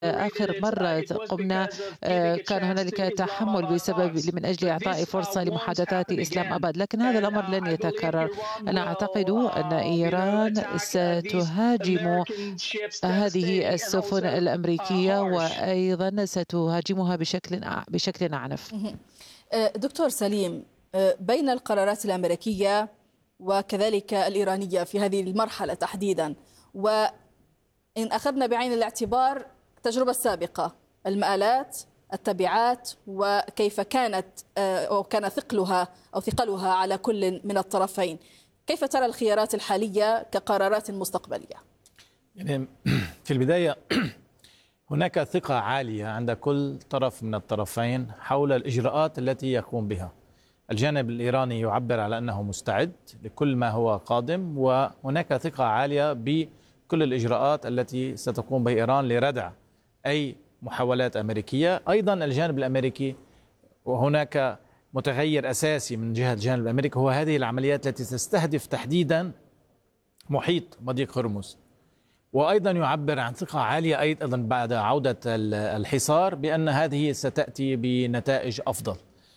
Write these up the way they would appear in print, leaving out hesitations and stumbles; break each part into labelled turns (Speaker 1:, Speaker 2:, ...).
Speaker 1: آخر مرة قمنا كان هنالك تحمل من أجل إعطاء فرصة لمحادثات إسلام أباد، لكن هذا الأمر لن يتكرر. أنا أعتقد أن إيران ستهاجم هذه السفن الأمريكية وأيضا ستهاجمها بشكل أعنف.
Speaker 2: دكتور سليم، بين القرارات الأمريكية وكذلك الإيرانية في هذه المرحلة تحديدا، وإن أخذنا بعين الاعتبار التجربة السابقة، المآلات، التبعات، وكيف كانت أو كان ثقلها على كل من الطرفين، كيف ترى الخيارات الحالية كقرارات مستقبلية؟
Speaker 3: يعني في البداية هناك ثقة عالية عند كل طرف من الطرفين حول الإجراءات التي يقوم بها. الجانب الإيراني يعبر على أنه مستعد لكل ما هو قادم، وهناك ثقة عالية بكل الإجراءات التي ستقوم بها إيران لردع أي محاولات أمريكية. أيضا الجانب الأمريكي، وهناك متغير أساسي من جهة الجانب الأمريكي، هو هذه العمليات التي تستهدف تحديدا محيط مضيق هرمز. وأيضا يعبر عن ثقة عالية أيضا بعد عودة الحصار بأن هذه ستأتي بنتائج أفضل.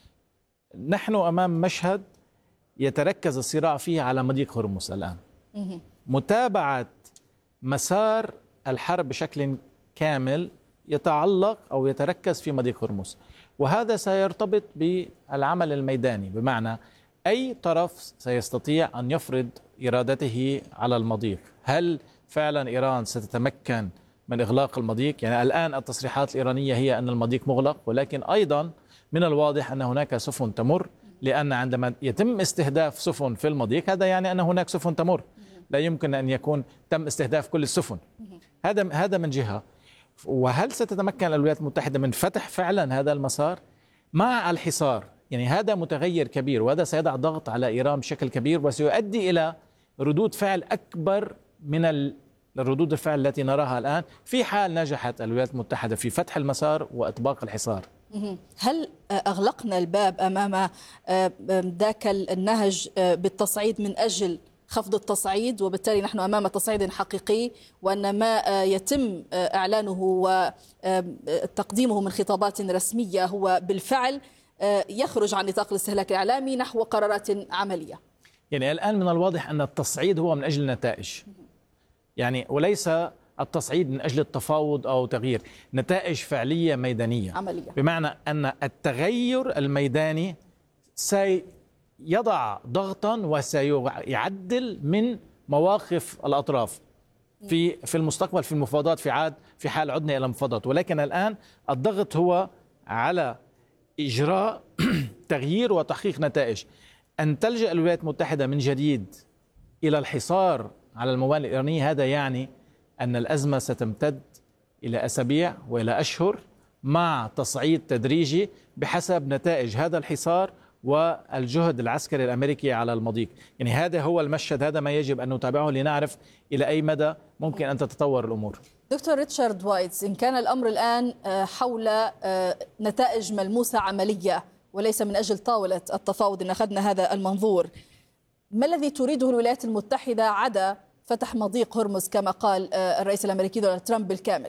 Speaker 3: نحن أمام مشهد يتركز الصراع فيه على مضيق هرمز الآن. متابعة مسار الحرب بشكل كامل يتعلق أو يتركز في مضيق هرمز، وهذا سيرتبط بالعمل الميداني، بمعنى أي طرف سيستطيع أن يفرض إرادته على المضيق. هل فعلا إيران ستتمكن من إغلاق المضيق؟ يعني الآن التصريحات الإيرانية هي أن المضيق مغلق، ولكن أيضا من الواضح أن هناك سفن تمر، لأن عندما يتم استهداف سفن في المضيق هذا يعني أن هناك سفن تمر، لا يمكن أن يكون تم استهداف كل السفن. هذا من جهة. وهل ستتمكن الولايات المتحدة من فتح فعلا هذا المسار مع الحصار؟ يعني هذا متغير كبير، وهذا سيضع ضغط على إيران بشكل كبير، وسيؤدي إلى ردود فعل أكبر من ردود الفعل التي نراها الآن في حال نجحت الولايات المتحدة في فتح المسار وإطباق الحصار.
Speaker 2: هل أغلقنا الباب أمام ذاك النهج بالتصعيد من أجل خفض التصعيد، وبالتالي نحن أمام تصعيد حقيقي، وأن ما يتم إعلانه وتقديمه من خطابات رسمية هو بالفعل يخرج عن نطاق الاستهلاك الإعلامي نحو قرارات عملية؟
Speaker 3: يعني الآن من الواضح أن التصعيد هو من أجل النتائج، يعني وليس التصعيد من أجل التفاوض أو تغيير نتائج فعلية ميدانية عملية. بمعنى أن التغير الميداني سيضع ضغطا وسيعدل من مواقف الأطراف في المستقبل في المفاوضات في حال عدنا إلى المفاوضات. ولكن الآن الضغط هو على إجراء تغيير وتحقيق نتائج. أن تلجأ الولايات المتحدة من جديد إلى الحصار على الموانئ الإيرانية، هذا يعني أن الأزمة ستمتد إلى أسابيع وإلى أشهر مع تصعيد تدريجي بحسب نتائج هذا الحصار والجهد العسكري الأمريكي على المضيق. يعني هذا هو المشهد، هذا ما يجب أن نتابعه لنعرف إلى أي مدى ممكن أن تتطور الأمور.
Speaker 2: دكتور ريتشارد وايتس، إن كان الأمر الآن حول نتائج ملموسة عملية وليس من أجل طاولة التفاوض، إن أخذنا هذا المنظور، ما الذي تريده الولايات المتحدة عدا فتح مضيق هرمز كما قال الرئيس الأمريكي دونالد ترامب بالكامل؟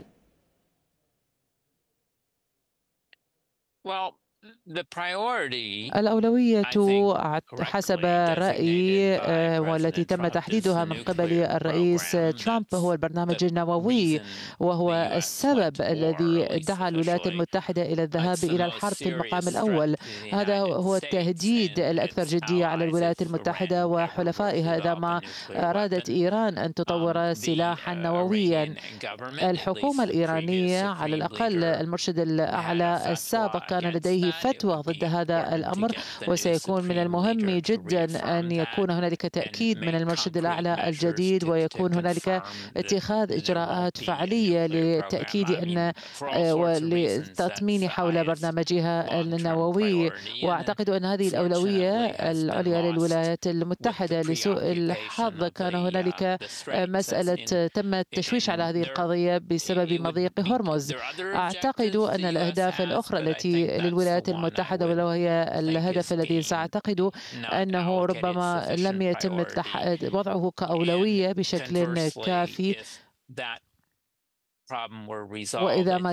Speaker 1: الأولوية حسب رأيي والتي تم تحديدها من قبل الرئيس ترامب هو البرنامج النووي، وهو السبب الذي دعا الولايات المتحدة إلى الذهاب إلى الحرب في المقام الأول. هذا هو التهديد الأكثر جدية على الولايات المتحدة وحلفائها إذا ما أرادت إيران أن تطور سلاحا نوويا. الحكومة الإيرانية على الأقل المرشد الأعلى السابق كان لديه فتوى ضد هذا الأمر، وسيكون من المهم جدا أن يكون هنالك تأكيد من المرشد الأعلى الجديد، ويكون هنالك اتخاذ إجراءات فعلية لتأكيد أن وللتطمين حول برنامجها النووي. وأعتقد أن هذه الأولوية العليا للولايات المتحدة. لسوء الحظ كان هنالك مسألة تم التشويش على هذه القضية بسبب مضيق هرمز. أعتقد أن الأهداف الأخرى التي للولايات المتحدة، ولو هي الهدف الذي سأعتقد أنه ربما لم يتم وضعه كأولوية بشكل كافي، وإذا ما